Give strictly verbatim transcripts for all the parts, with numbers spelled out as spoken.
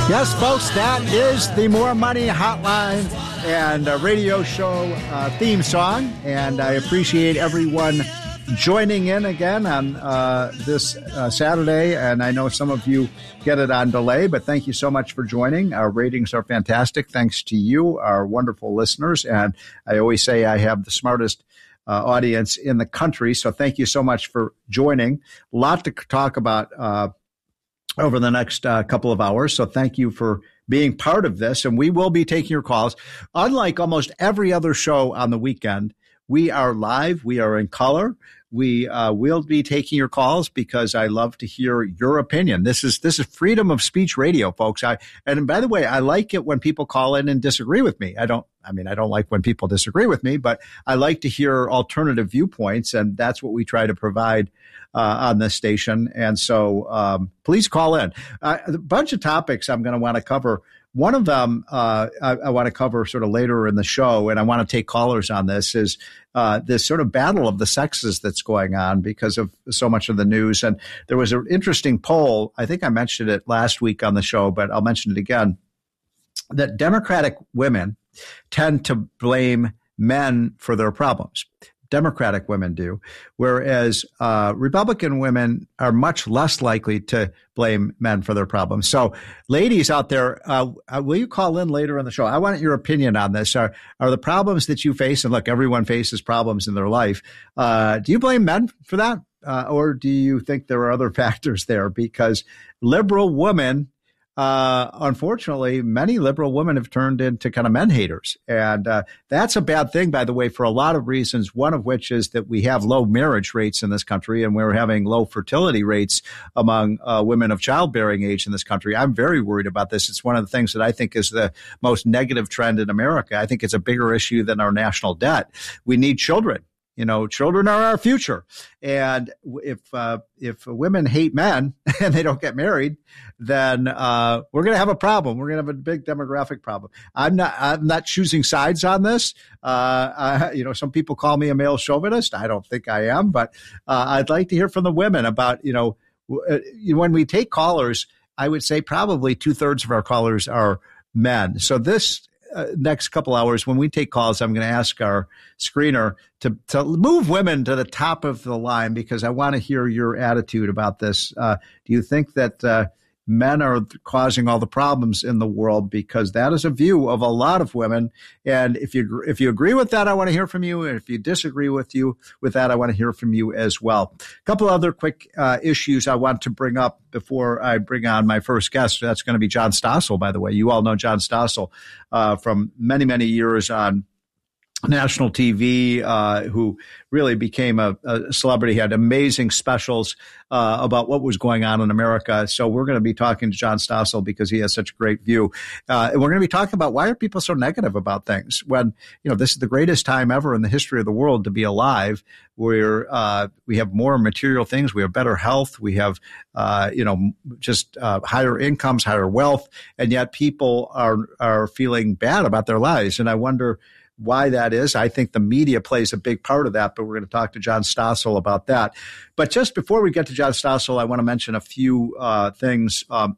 Yes, folks, that is the More Money Hotline and a radio show uh, theme song. And I appreciate everyone joining in again on uh, this uh, Saturday. And I know some of you get it on delay, but thank you so much for joining. Our ratings are fantastic. Thanks to you, our wonderful listeners. And I always say I have the smartest uh, audience in the country. So thank you so much for joining. A lot to talk about uh over the next uh, couple of hours. So thank you for being part of this. And we will be taking your calls. Unlike almost every other show on the weekend, we are live. We are in color. We uh, will be taking your calls because I love to hear your opinion. This is this is freedom of speech radio, folks. I and by the way, I like it when people call in and disagree with me. I don't. I mean, I don't like when people disagree with me, but I like to hear alternative viewpoints, and that's what we try to provide uh, on this station. And so, um, please call in. Uh, a bunch of topics I'm going to want to cover. One of them uh, I, I want to cover sort of later in the show, and I want to take callers on this, is uh, this sort of battle of the sexes that's going on because of so much of the news. And there was an interesting poll. I think I mentioned it last week on the show, but I'll mention it again, that Democratic women tend to blame men for their problems. Democratic women do, whereas uh, Republican women are much less likely to blame men for their problems. So, ladies out there, uh, will you call in later in the show? I want your opinion on this. Are are the problems that you face, and look, everyone faces problems in their life, uh, do you blame men for that? Uh, or do you think there are other factors there? Because liberal women, Uh, unfortunately, many liberal women have turned into kind of men haters. And uh, that's a bad thing, by the way, for a lot of reasons, one of which is that we have low marriage rates in this country, and we're having low fertility rates among uh, women of childbearing age in this country. I'm very worried about this. It's one of the things that I think is the most negative trend in America. I think it's a bigger issue than our national debt. We need children. You know, children are our future. And if uh, if women hate men and they don't get married, then uh, we're going to have a problem. We're going to have a big demographic problem. I'm not I'm not choosing sides on this. Uh, I, you know, some people call me a male chauvinist. I don't think I am, but uh, I'd like to hear from the women about, you know, when we take callers, I would say probably two thirds of our callers are men. So this Uh, next couple hours, when we take calls, I'm going to ask our screener to, to move women to the top of the line, because I want to hear your attitude about this. Uh, do you think that uh, men are causing all the problems in the world? Because that is a view of a lot of women. And if you if you agree with that, I want to hear from you. And if you disagree with you with that, I want to hear from you as well. A couple other quick uh, issues I want to bring up before I bring on my first guest. That's going to be John Stossel, by the way. You all know John Stossel uh, from many, many years on national T V, uh, who really became a, a celebrity. He had amazing specials uh, about what was going on in America. So we're going to be talking to John Stossel because he has such a great view. Uh, and we're going to be talking about, why are people so negative about things when, you know, this is the greatest time ever in the history of the world to be alive, where uh, we have more material things, we have better health, we have, uh, you know, just uh, higher incomes, higher wealth, and yet people are are feeling bad about their lives. And I wonder why that is. I think the media plays a big part of that, but we're going to talk to John Stossel about that. But just before we get to John Stossel, I want to mention a few uh, things. Um,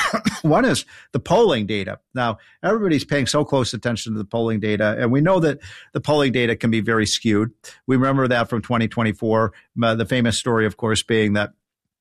one is the polling data. Now, everybody's paying so close attention to the polling data, and we know that the polling data can be very skewed. We remember that from twenty twenty-four, uh, the famous story, of course, being that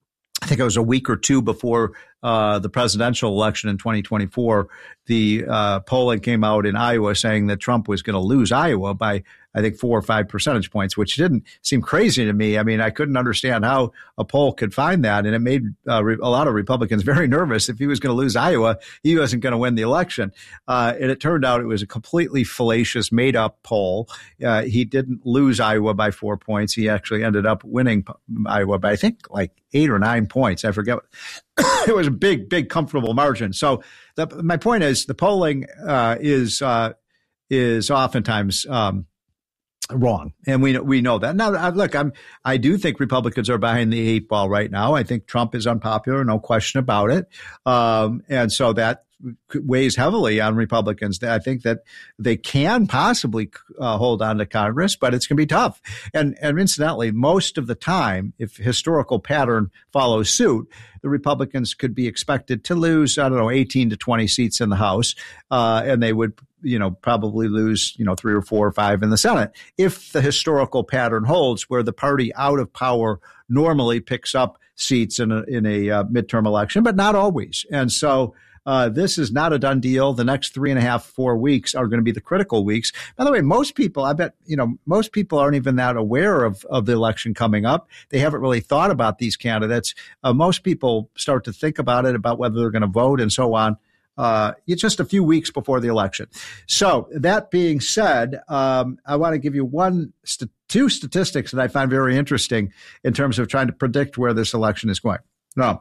I think it was a week or two before uh, the presidential election in twenty twenty-four, the uh, polling came out in Iowa saying that Trump was going to lose Iowa by, I think, four or five percentage points, which didn't seem crazy to me. I mean, I couldn't understand how a poll could find that. And it made uh, re- a lot of Republicans very nervous. If he was going to lose Iowa, he wasn't going to win the election. Uh, and it turned out it was a completely fallacious, made-up poll. Uh, he didn't lose Iowa by four points. He actually ended up winning Iowa by, I think, like eight or nine points. I forget. It was a big, big, comfortable margin. So the, my point is the polling uh, is uh, is oftentimes um, wrong. And we we know that. Now, look, I'm I do think Republicans are behind the eight ball right now. I think Trump is unpopular, no question about it. Um, and so that weighs heavily on Republicans. I think that they can possibly uh, hold on to Congress, but it's going to be tough. And, and incidentally, most of the time, if historical pattern follows suit, the Republicans could be expected to lose, I don't know, eighteen to twenty seats in the House, uh, and they would, you know, probably lose, you know, three or four or five in the Senate if the historical pattern holds, where the party out of power normally picks up seats in a, in a uh, midterm election, but not always. And so Uh, this is not a done deal. The next three and a half, four weeks are going to be the critical weeks. By the way, most people, I bet, you know, most people aren't even that aware of, of the election coming up. They haven't really thought about these candidates. Uh, most people start to think about it, about whether they're going to vote and so on. Uh, it's just a few weeks before the election. So that being said, um, I want to give you one, st- two statistics that I find very interesting in terms of trying to predict where this election is going. Now,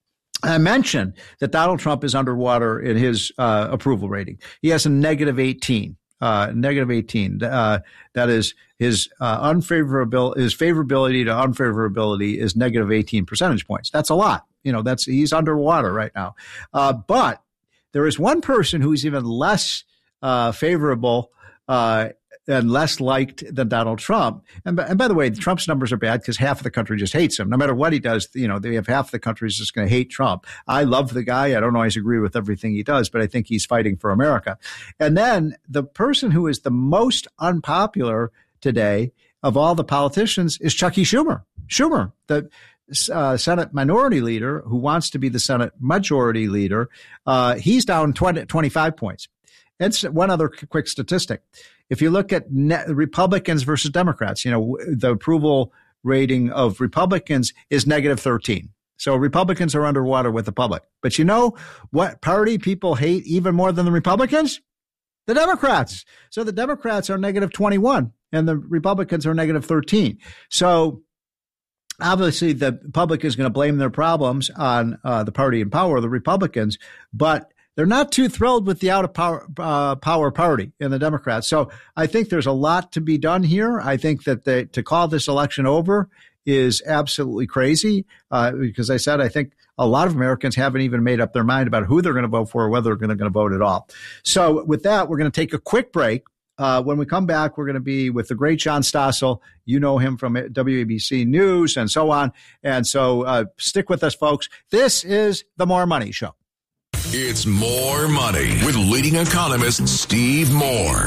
I mentioned that Donald Trump is underwater in his uh, approval rating. He has a negative eighteen, uh, negative eighteen. Uh, that is his uh, unfavorability, his favorability to unfavorability is negative eighteen percentage points. That's a lot. You know, that's he's underwater right now. Uh, but there is one person who's even less uh, favorable uh, and less liked than Donald Trump. And, and by the way, Trump's numbers are bad because half of the country just hates him. No matter what he does, you know, they have half the country is just going to hate Trump. I love the guy. I don't always agree with everything he does, but I think he's fighting for America. And then the person who is the most unpopular today of all the politicians is Chucky Schumer. Schumer, the uh, Senate minority leader who wants to be the Senate majority leader. Uh, he's down twenty, twenty-five points. And one other quick statistic. If you look at net Republicans versus Democrats, you know, the approval rating of Republicans is negative thirteen. So Republicans are underwater with the public. But you know what party people hate even more than the Republicans? The Democrats. So the Democrats are negative twenty-one and the Republicans are negative thirteen. So obviously the public is going to blame their problems on uh, the party in power, the Republicans, but they're not too thrilled with the out of power, uh, power party in the Democrats. So I think there's a lot to be done here. I think that they, to call this election over is absolutely crazy uh, because I said I think a lot of Americans haven't even made up their mind about who they're going to vote for or whether they're going to vote at all. So with that, we're going to take a quick break. Uh, when we come back, we're going to be with the great John Stossel. You know him from W A B C News and so on. And so uh, stick with us, folks. This is the More Money Show. It's More Money with leading economist Steve Moore.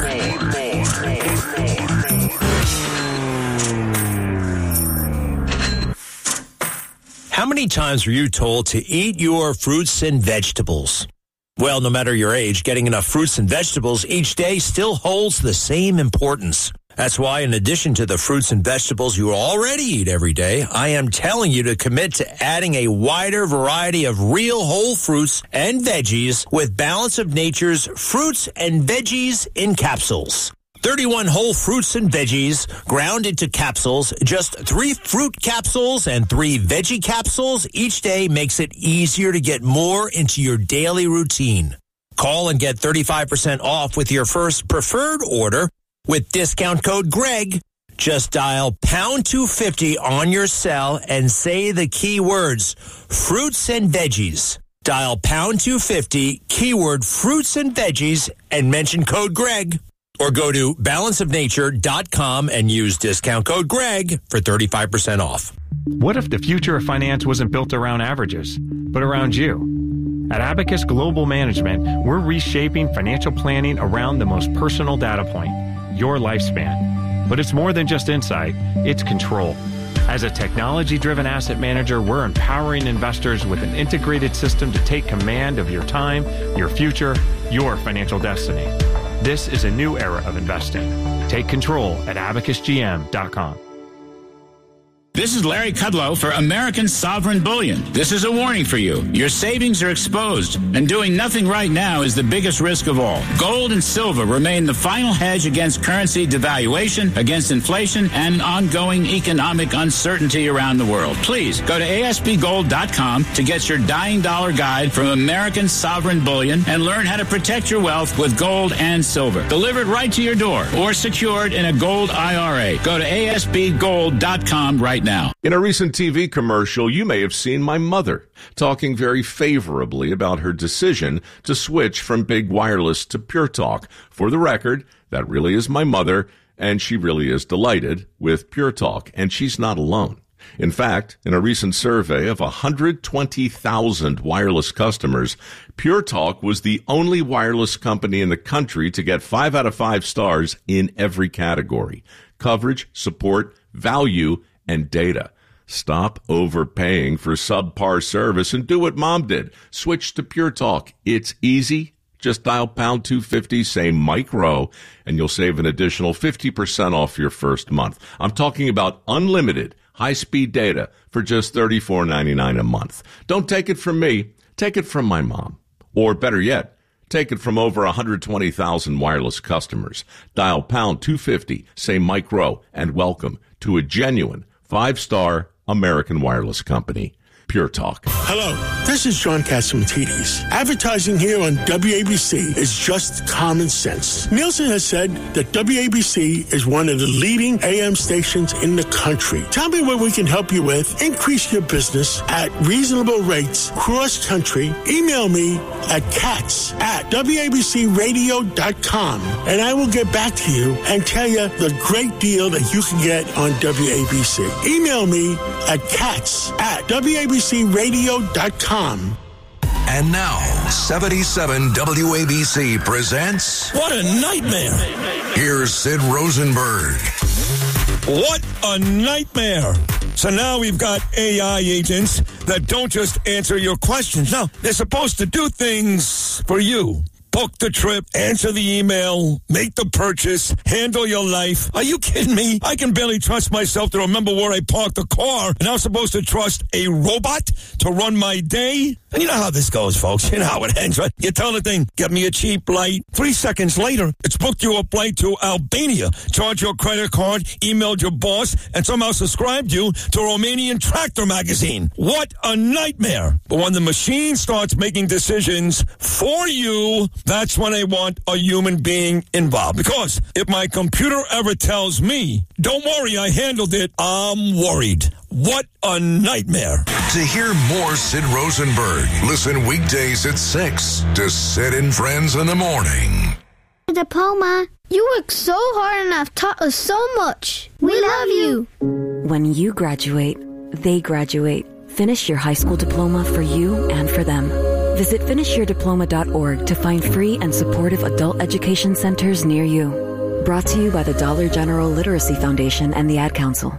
How many times were you told to eat your fruits and vegetables? Well, no matter your age, getting enough fruits and vegetables each day still holds the same importance. That's why, in addition to the fruits and vegetables you already eat every day, I am telling you to commit to adding a wider variety of real whole fruits and veggies with Balance of Nature's Fruits and Veggies in Capsules. thirty-one whole fruits and veggies ground into capsules. Just three fruit capsules and three veggie capsules each day makes it easier to get more into your daily routine. Call and get thirty-five percent off with your first preferred order with discount code Greg. Just dial pound two fifty on your cell and say the key words, fruits and veggies. Dial pound two fifty, keyword fruits and veggies, and mention code Greg. Or go to balance of nature dot com and use discount code Greg for thirty-five percent off. What if the future of finance wasn't built around averages, but around you? At Abacus Global Management, we're reshaping financial planning around the most personal data point, your lifespan. But it's more than just insight, it's control. As a technology-driven asset manager, we're empowering investors with an integrated system to take command of your time, your future, your financial destiny. This is a new era of investing. Take control at abacus g m dot com. This is Larry Kudlow for American Sovereign Bullion. This is a warning for you. Your savings are exposed, and doing nothing right now is the biggest risk of all. Gold and silver remain the final hedge against currency devaluation, against inflation, and ongoing economic uncertainty around the world. Please go to A S B gold dot com to get your dying dollar guide from American Sovereign Bullion and learn how to protect your wealth with gold and silver. Delivered right to your door or secured in a gold I R A. Go to A S B gold dot com right now. Now. In a recent T V commercial, you may have seen my mother talking very favorably about her decision to switch from Big Wireless to Pure Talk. For the record, that really is my mother, and she really is delighted with Pure Talk, and she's not alone. In fact, in a recent survey of one hundred twenty thousand wireless customers, Pure Talk was the only wireless company in the country to get five out of five stars in every category: coverage, support, value, and data. Stop overpaying for subpar service and do what Mom did. Switch to Pure Talk. It's easy. Just dial pound two fifty, say Mike Rowe, and you'll save an additional fifty percent off your first month. I'm talking about unlimited high-speed data for just thirty-four ninety-nine a month. Don't take it from me. Take it from my mom. Or better yet, take it from over one hundred twenty thousand wireless customers. Dial pound two fifty, say Mike Rowe, and welcome to a genuine five-star American wireless company. Pure Talk. Hello, this is John Catsimatidis. Advertising here on W A B C is just common sense. Nielsen has said that W A B C is one of the leading A M stations in the country. Tell me what we can help you with. Increase your business at reasonable rates cross-country. Email me at cats at W A B C radio dot com, and I will get back to you and tell you the great deal that you can get on W A B C. Email me at cats at W A B C radio dot com. And now, seventy-seven W A B C presents... What a nightmare! Here's Sid Rosenberg. What a nightmare! So now we've got A I agents that don't just answer your questions. No, they're supposed to do things for you. Book the trip, answer the email, make the purchase, handle your life. Are you kidding me? I can barely trust myself to remember where I parked the car, and I'm supposed to trust a robot to run my day? And you know how this goes, folks. You know how it ends, right? You tell the thing, get me a cheap flight. Three seconds later, it's booked you a flight to Albania, charged your credit card, emailed your boss, and somehow subscribed you to a Romanian tractor magazine. What a nightmare. But when the machine starts making decisions for you, that's when I want a human being involved. Because if my computer ever tells me, don't worry, I handled it, I'm worried. What a nightmare. To hear more Sid Rosenberg, listen weekdays at six to Sid and Friends in the Morning. Diploma, you worked so hard and have taught us so much. We love you. When you graduate, they graduate. Finish your high school diploma for you and for them. Visit finish your diploma dot org to find free and supportive adult education centers near you. Brought to you by the Dollar General Literacy Foundation and the Ad Council.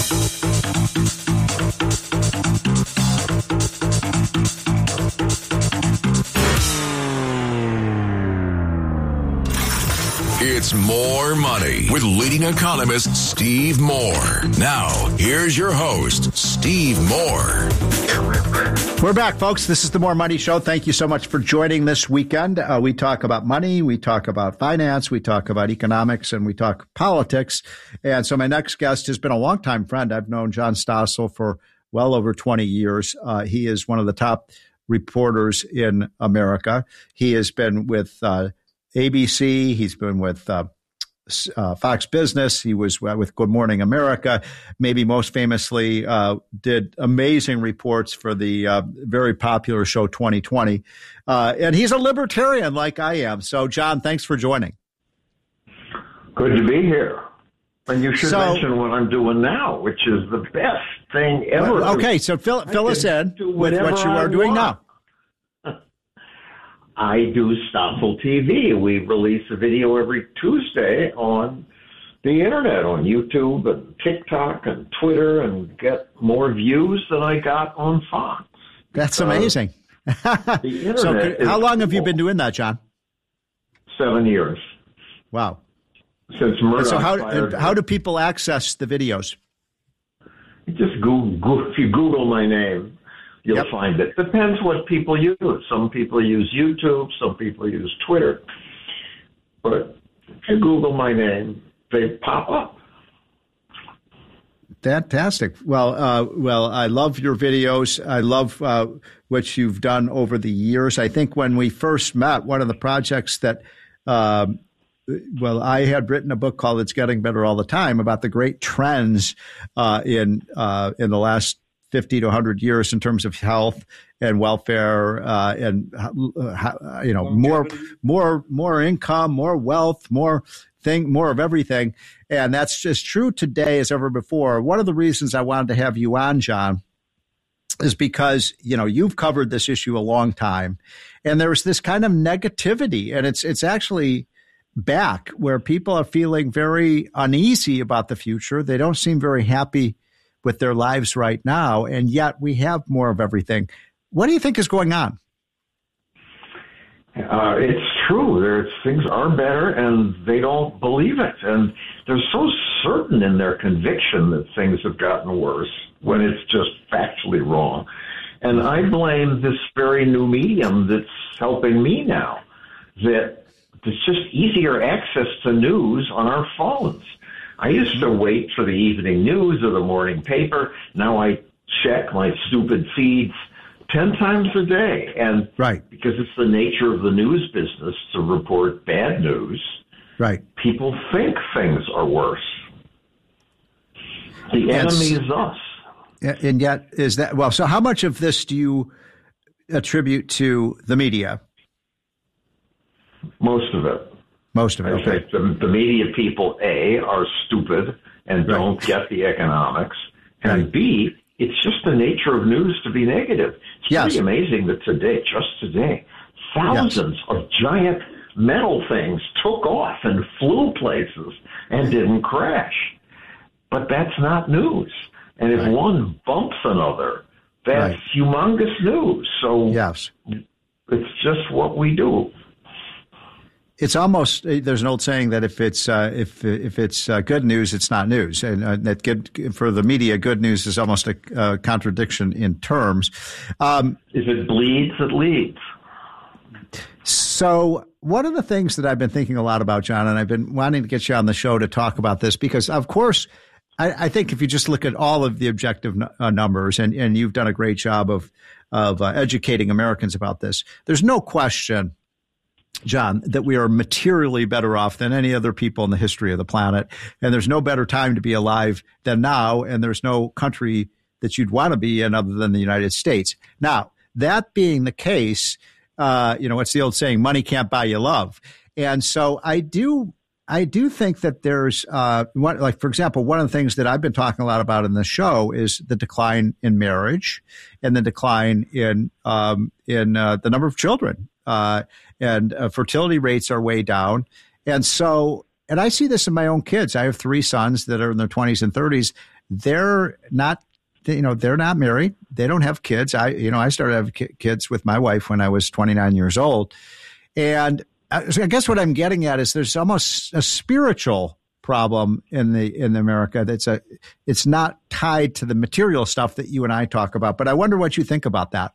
It's More Money with leading economist Steve Moore. Now, here's your host, Steve Moore. We're back, folks. This is the More Money Show. Thank you so much for joining this weekend. Uh, we talk about money, we talk about finance, we talk about economics, and we talk politics. And so my next guest has been a longtime friend. I've known John Stossel for well over twenty years. Uh, he is one of the top reporters in America. He has been with uh, A B C. He's been with uh, uh, Fox Business. He was with Good Morning America. Maybe most famously uh, did amazing reports for the uh, very popular show twenty twenty. Uh, and he's a libertarian like I am. So, John, thanks for joining. Good to be here. And you should so, mention what I'm doing now, which is the best thing ever. Well, okay, so fill, fill us in with what you are doing now. I do Stossel T V. We release a video every Tuesday on the internet, on YouTube and TikTok and Twitter, and get more views than I got on Fox. That's amazing. The internet so, is how long have cool. you been doing that, John? Seven years. Wow. Since Murdoch so how fired how do people access the videos? Just Google, if you Google my name, you'll yep. find it. Depends what people use. Some people use YouTube, some people use Twitter. But if you Google my name, they pop up. Fantastic. Well, uh, well, I love your videos. I love uh, what you've done over the years. I think when we first met, one of the projects that, um, well, I had written a book called "It's Getting Better All the Time" about the great trends uh, in uh, in the last fifty to one hundred years in terms of health and welfare, uh, and uh, you know, more more more income, more wealth, more. Thing, more of everything. And that's just true today as ever before. One of the reasons I wanted to have you on, John, is because, you know, you've covered this issue a long time, and there's this kind of negativity, and it's it's actually back where people are feeling very uneasy about the future. They don't seem very happy with their lives right now, and yet we have more of everything. What do you think is going on? Uh, it's true. There's things are better, and they don't believe it. And they're so certain in their conviction that things have gotten worse when it's just factually wrong. And I blame this very new medium that's helping me now, that it's just easier access to news on our phones. I used to wait for the evening news or the morning paper. Now I check my stupid feeds ten times a day. And right. because it's the nature of the news business to report bad news, right. people think things are worse. The Yes. enemy is us. And yet, is that, well, so how much of this do you attribute to the media? Most of it. Most of it, I okay. think the, the media people, A, are stupid and Right. don't get the economics, and Right. B, it's just the nature of news to be negative. It's Yes. pretty amazing that today, just today, thousands yes. of giant metal things took off and flew places and didn't crash. But that's not news. And if Right. one bumps another, that's Right. humongous news. So yes. it's just what we do. It's almost, there's an old saying that if it's uh, if if it's uh, good news, it's not news, and uh, that good for the media, good news is almost a uh, contradiction in terms. Um, if it bleeds, it leads. So one of the things that I've been thinking a lot about, John, and I've been wanting to get you on the show to talk about this because, of course, I, I think if you just look at all of the objective n- uh, numbers, and, and you've done a great job of of uh, educating Americans about this, there's no question, John, that we are materially better off than any other people in the history of the planet. And there's no better time to be alive than now. And there's no country that you'd want to be in other than the United States. Now, that being the case, uh, you know, it's the old saying, money can't buy you love. And so I do, I do think that there's, uh, one, like, for example, one of the things that I've been talking a lot about in the show is the decline in marriage and the decline in, um, in, uh, the number of children. Uh, and uh, fertility rates are way down. And so, and I see this in my own kids. I have three sons that are in their twenties and thirties. They're not, you know, they're not married. They don't have kids. I, you know, I started having kids with my wife when I was twenty-nine years old. And I guess what I'm getting at is there's almost a spiritual problem in the, in America. That's a, it's not tied to the material stuff that you and I talk about, but I wonder what you think about that.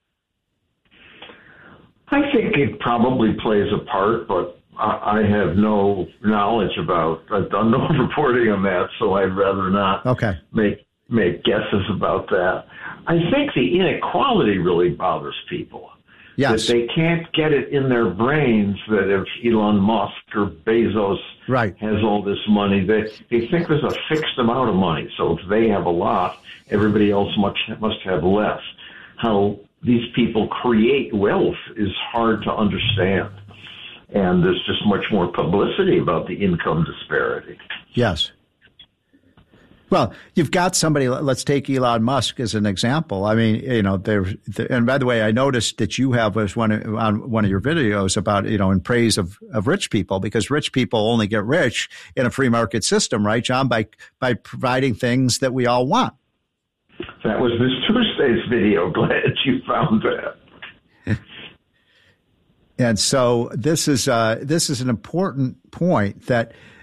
I think it probably plays a part, but I have no knowledge about, I've done no reporting on that, so I'd rather not okay. make make guesses about that. I think the inequality really bothers people. Yes. That they can't get it in their brains that if Elon Musk or Bezos right. has all this money, they, they think there's a fixed amount of money. So if they have a lot, everybody else must, must have less. How these people create wealth is hard to understand. And there's just much more publicity about the income disparity. Yes. Well, you've got somebody, let's take Elon Musk as an example. I mean, you know, there, and by the way, I noticed that you have was one on one of your videos about, you know, in praise of, of rich people, because rich people only get rich in a free market system, right, John, by, by providing things that we all want. That was this Tuesday's video. Glad you found that. And so this is uh, this is an important point that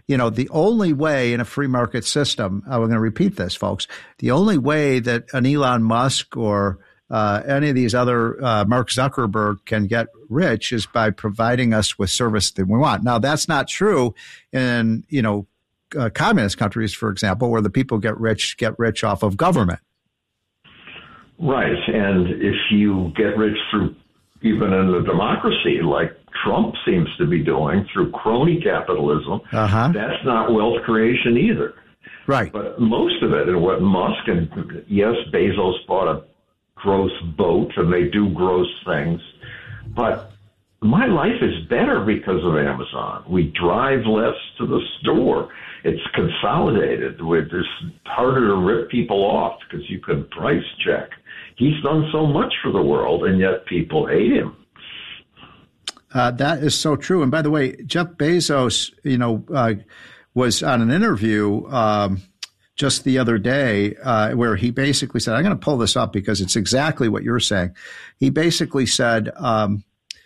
you know, the only way in a free market system, I'm going to repeat this, folks, the only way that an Elon Musk or uh, any of these other uh, Mark Zuckerberg can get rich is by providing us with service that we want. Now, that's not true in, you know, uh, communist countries, for example, where the people get rich, get rich off of government. Right. And if you get rich through, even in the democracy, like Trump seems to be doing, through crony capitalism, uh-huh. that's not wealth creation either. Right. But most of it, and what Musk and, yes, Bezos bought a gross boat, and they do gross things, but my life is better because of Amazon. We drive less to the store. It's consolidated. It's harder to rip people off because you can price check. He's done so much for the world, and yet people hate him. Uh, that is so true. And by the way, Jeff Bezos, you know, uh, was on an interview um, just the other day uh, where he basically said, I'm going to pull this up because it's exactly what you're saying. He basically said, um,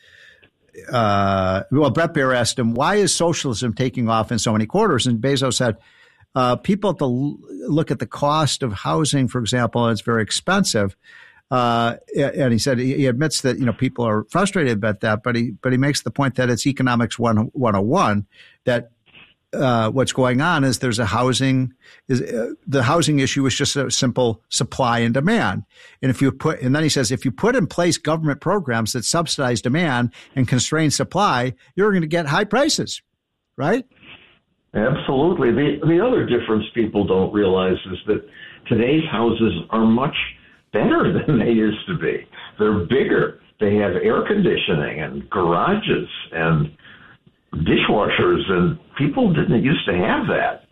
uh, well, Brett Baer asked him, why is socialism taking off in so many quarters? And Bezos said, uh, people have to look at the cost of housing, for example, and it's very expensive. Uh, and he said he admits that, you know, people are frustrated about that, but he but he makes the point that it's economics one oh one, that uh, what's going on is there's a housing is uh, the housing issue is just a simple supply and demand. And if you put and then he says if you put in place government programs that subsidize demand and constrain supply, you're going to get high prices, right? Absolutely. The the other difference people don't realize is that today's houses are much better than they used to be. They're bigger. They have air conditioning and garages and dishwashers, and people didn't used to have that.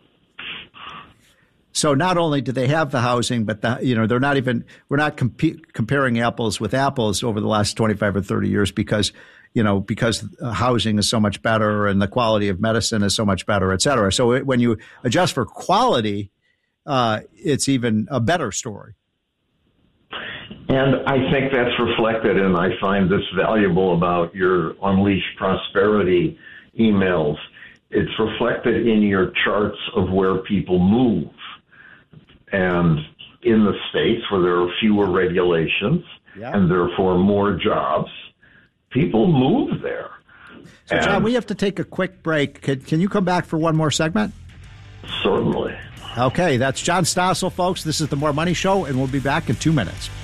So not only do they have the housing, but the, you know, they're not even, we're not comp- comparing apples with apples over the last twenty-five or thirty years because, you know, because housing is so much better and the quality of medicine is so much better, et cetera. So it, when you adjust for quality, uh, it's even a better story. And I think that's reflected, and I find this valuable about your Unleash Prosperity emails. It's reflected in your charts of where people move. And in the states where there are fewer regulations yeah. and therefore more jobs, people move there. So, and John, we have to take a quick break. Can, can you come back for one more segment? Certainly. Okay, that's John Stossel, folks. This is the More Money Show, and we'll be back in two minutes.